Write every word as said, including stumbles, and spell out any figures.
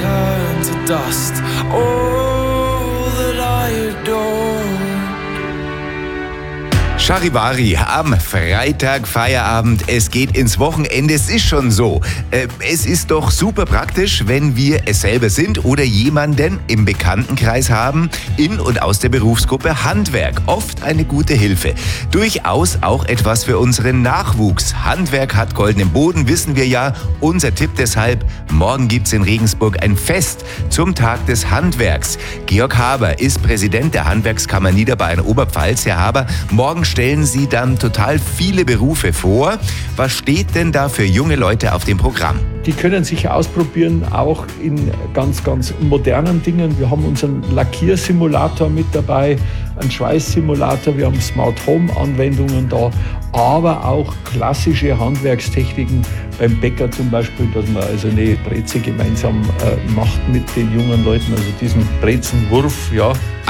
turn to dust. All that I adore. Charivari am Freitag, Feierabend, es geht ins Wochenende, es ist schon so. Äh, es ist doch super praktisch, wenn wir es selber sind oder jemanden im Bekanntenkreis haben, in und aus der Berufsgruppe Handwerk. Oft eine gute Hilfe. Durchaus auch etwas für unseren Nachwuchs. Handwerk hat goldenen Boden, wissen wir ja. Unser Tipp deshalb, morgen gibt's in Regensburg ein Fest zum Tag des Handwerks. Georg Haber ist Präsident der Handwerkskammer Niederbayern-Oberpfalz. Herr Haber, morgen stellen Sie dann total viele Berufe vor. Was steht denn da für junge Leute auf dem Programm? Die können sich ausprobieren, auch in ganz, ganz modernen Dingen. Wir haben unseren Lackiersimulator mit dabei, einen Schweißsimulator, wir haben Smart Home Anwendungen da, aber auch klassische Handwerkstechniken beim Bäcker zum Beispiel, dass man also eine Breze gemeinsam äh, macht mit den jungen Leuten, also diesen Brezenwurf, ja.